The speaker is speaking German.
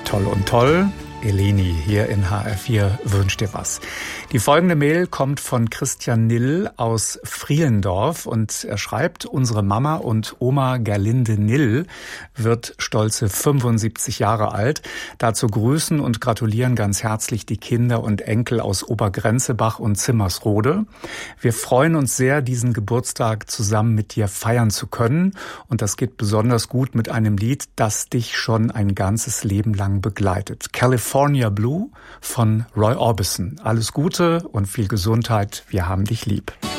Toll und toll. Eleni hier in HR4 wünscht dir was. Die folgende Mail kommt von Christian Nill aus Frielendorf und er schreibt, unsere Mama und Oma Gerlinde Nill wird stolze 75 Jahre alt. Dazu grüßen und gratulieren ganz herzlich die Kinder und Enkel aus Obergrenzebach und Zimmersrode. Wir freuen uns sehr, diesen Geburtstag zusammen mit dir feiern zu können und das geht besonders gut mit einem Lied, das dich schon ein ganzes Leben lang begleitet. California Blue von Roy Orbison. Alles Gute und viel Gesundheit. Wir haben dich lieb.